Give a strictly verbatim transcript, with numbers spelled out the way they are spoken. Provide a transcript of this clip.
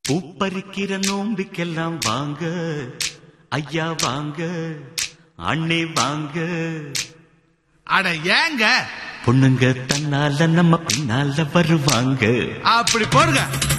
பூப்பறிக்கிற நோம்பிக்கெல்லாம் வாங்க ஐயா வாங்க அண்ணே வாங்க. அட ஏங்க பொண்ணுங்க தன்னால நம்ம பின்னால வருவாங்க. அப்படி போடுங்க.